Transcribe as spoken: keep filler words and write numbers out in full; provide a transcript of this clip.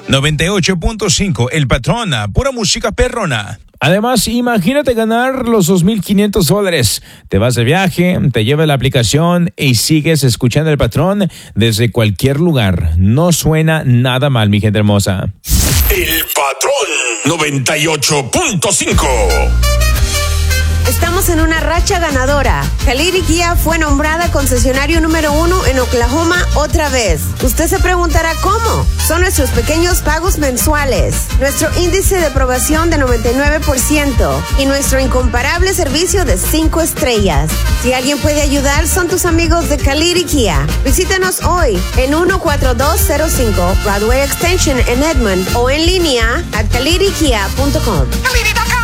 noventa y ocho punto cinco, El Patrón, pura música perrona. Además, imagínate ganar los dos mil quinientos dólares. Te vas de viaje, te lleva la aplicación y sigues escuchando El Patrón desde cualquier lugar. No suena nada mal, mi gente hermosa. El Patrón noventa y ocho punto cinco. Estamos en una racha ganadora. Kaliri Kia fue nombrada concesionario número uno en Oklahoma otra vez. Usted se preguntará cómo. Son nuestros pequeños pagos mensuales, nuestro índice de aprobación de noventa y nueve por ciento y nuestro incomparable servicio de cinco estrellas. Si alguien puede ayudar, son tus amigos de Kaliri Kia. Visítanos hoy en uno cuatro dos cero cinco Broadway Extension en Edmond o en línea a kaliri kia punto com.